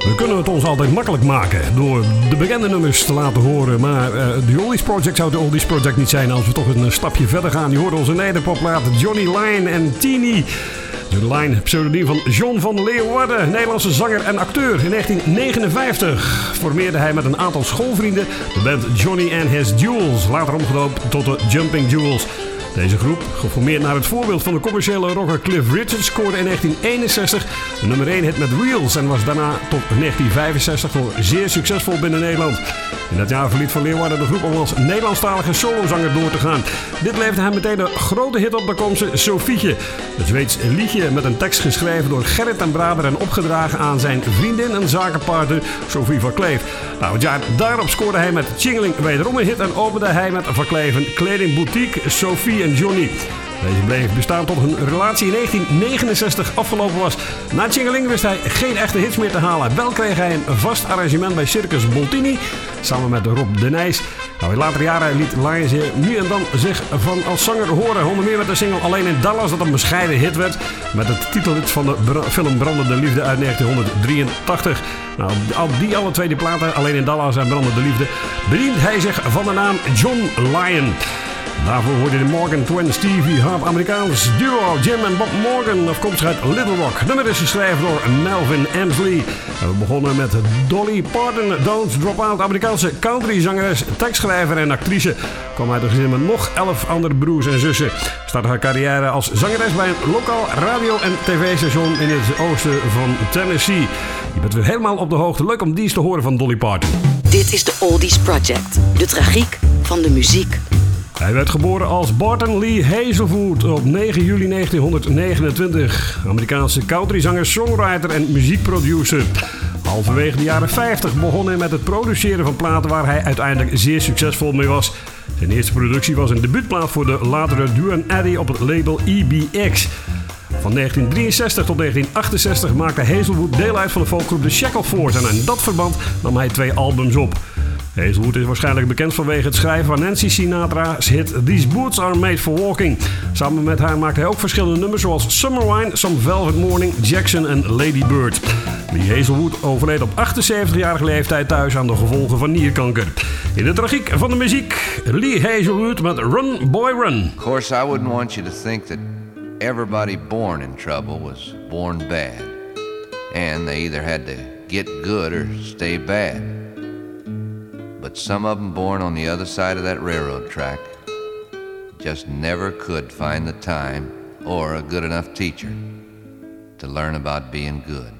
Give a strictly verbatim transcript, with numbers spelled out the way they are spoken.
We kunnen het ons altijd makkelijk maken door de bekende nummers te laten horen. Maar uh, de Oldies Project zou de Oldies Project niet zijn als we toch een stapje verder gaan. Je hoort onze nederpopplaat Johnny Lyon en Teenie. Johnny Lyon, pseudoniem van John van Leeuwarden, Nederlandse zanger en acteur. In negentien negenenvijftig formeerde hij met een aantal schoolvrienden de band Johnny and His Jewels, later omgedoopt tot de Jumping Jewels. Deze groep, geformeerd naar het voorbeeld van de commerciële rocker Cliff Richard, scoorde in negentien eenenzestig de nummer één hit met Wheels en was daarna tot negentien vijfenzestig nog zeer succesvol binnen Nederland. In dat jaar verliet Van Leeuwarden de groep om als Nederlandstalige solozanger door te gaan. Dit leverde hem meteen een grote hit op, de komst Sofietje. Een Zweeds liedje met een tekst geschreven door Gerrit ten Braber en opgedragen aan zijn vriendin en zakenpartner Sophie van Kleef. Nou, het jaar daarop scoorde hij met Tjingeling wederom een hit en opende hij met Van Kleef een kledingboutique Sophie en Johnny. Deze bleef bestaan tot hun relatie in negentien negenenzestig afgelopen was. Na Tjingeling wist hij geen echte hits meer te halen. Wel kreeg hij een vast arrangement bij Circus Boltini, samen met Rob de Nijs. Nou, in latere jaren liet Lyon nu en dan zich van als zanger horen. Onder meer met de single Alleen in Dallas, dat een bescheiden hit werd. Met het titelhit van de br- film Brandende Liefde uit negentien drieëntachtig. Nou, al die alle twee die platen, Alleen in Dallas en Brandende Liefde, bedient hij zich van de naam John Lyon. Daarvoor hoorde de Morgan Twins, Stevie Harp, Amerikaans duo Jim en Bob Morgan, afkomstig uit Little Rock. Het nummer is geschreven door Melvin Emsley. En we begonnen met Dolly Parton, Don't Drop Out, Amerikaanse countryzangeres, tekstschrijver en actrice. Kwam uit een gezin met nog elf andere broers en zussen. Startte haar carrière als zangeres bij een lokaal radio- en tv-station in het oosten van Tennessee. Je bent weer helemaal op de hoogte. Leuk om die eens te horen van Dolly Parton. Dit is de Oldies Project, de tragiek van de muziek. Hij werd geboren als Barton Lee Hazelwood op negen juli negentien negenentwintig. Amerikaanse countryzanger, songwriter en muziekproducer. Halverwege de jaren vijftig begon hij met het produceren van platen waar hij uiteindelijk zeer succesvol mee was. Zijn eerste productie was een debuutplaat voor de latere Duane en Eddy op het label E B X. Van negentien drieënzestig tot negentien achtenzestig maakte Hazelwood deel uit van de folkgroep The Shackleford en in dat verband nam hij twee albums op. Hazelwood is waarschijnlijk bekend vanwege het schrijven van Nancy Sinatra's hit These Boots Are Made For Walking. Samen met haar maakte hij ook verschillende nummers zoals Summer Wine, Some Velvet Morning, Jackson en Lady Bird. Lee Hazelwood overleed op achtenzeventigjarige leeftijd thuis aan de gevolgen van nierkanker. In de tragiek van de muziek, Lee Hazelwood met Run Boy Run. Of course, I wouldn't want you to think that everybody born in trouble was born bad. And they either had to get good or stay bad. But some of them born on the other side of that railroad track just never could find the time or a good enough teacher to learn about being good.